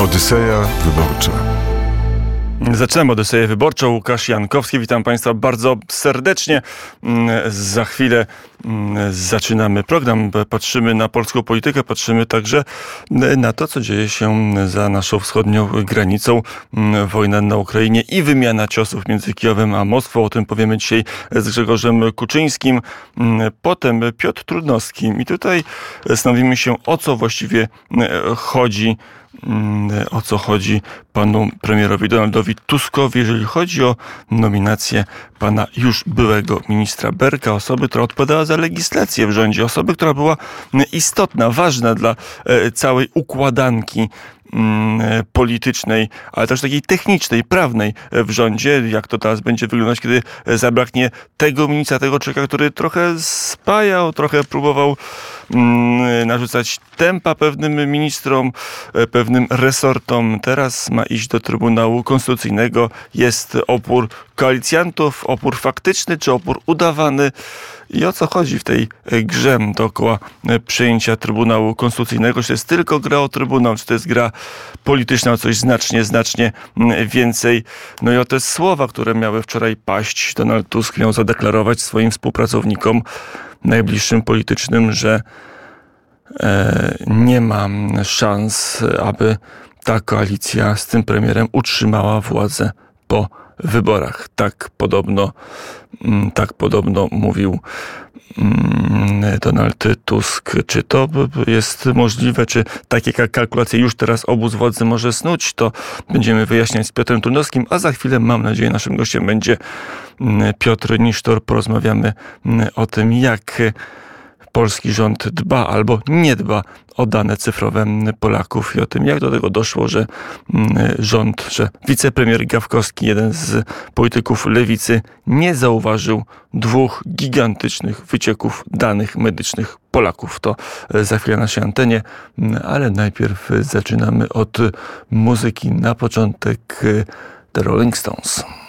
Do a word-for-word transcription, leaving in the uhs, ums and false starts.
Odyseja Wyborcza. Zaczynamy Odyseję Wyborczą. Łukasz Jankowski, witam Państwa bardzo serdecznie. Za chwilę zaczynamy program. Patrzymy na polską politykę, patrzymy także na to, co dzieje się za naszą wschodnią granicą. Wojna na Ukrainie i wymiana ciosów między Kijowem a Moskwą. O tym powiemy dzisiaj z Grzegorzem Kuczyńskim. Potem Piotr Trudnowski. I tutaj zastanowimy się, o co właściwie chodzi o co chodzi panu premierowi Donaldowi Tuskowi, jeżeli chodzi o nominację pana już byłego ministra Berka, osoby, która odpowiadała za legislację w rządzie, osoby, która była istotna, ważna dla całej układanki politycznej, ale też takiej technicznej, prawnej w rządzie. Jak to teraz będzie wyglądać, kiedy zabraknie tego ministra, tego człowieka, który trochę spajał, trochę próbował narzucać tempa pewnym ministrom, pewnym resortom. Teraz ma iść do Trybunału Konstytucyjnego. Jest opór koalicjantów, opór faktyczny czy opór udawany? I o co chodzi w tej grze dookoła przyjęcia Trybunału Konstytucyjnego? Czy to jest tylko gra o Trybunał, czy to jest gra polityczna o coś znacznie, znacznie więcej? No i o te słowa, które miały wczoraj paść. Donald Tusk miał zadeklarować swoim współpracownikom najbliższym politycznym, że e, nie ma szans, aby ta koalicja z tym premierem utrzymała władzę po wyborach. Tak podobno, tak podobno mówił Donald Tusk. Czy to jest możliwe? Czy takie kalkulacje już teraz obóz władzy może snuć? To będziemy wyjaśniać z Piotrem Trudnowskim, a za chwilę, mam nadzieję, naszym gościem będzie Piotr Nisztor. Porozmawiamy o tym, jak polski rząd dba albo nie dba o dane cyfrowe Polaków i o tym, jak do tego doszło, że rząd, że wicepremier Gawkowski, jeden z polityków lewicy, nie zauważył dwóch gigantycznych wycieków danych medycznych Polaków. To za chwilę na naszej antenie, ale najpierw zaczynamy od muzyki. Na początek The Rolling Stones.